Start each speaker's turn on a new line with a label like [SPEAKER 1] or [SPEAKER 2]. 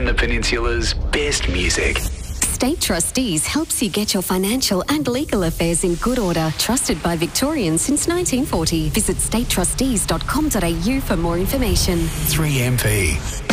[SPEAKER 1] the Peninsula's best music.
[SPEAKER 2] State Trustees helps you get your financial and legal affairs in good order. Trusted by Victorians since 1940. Visit statetrustees.com.au for more information.
[SPEAKER 1] 3MP.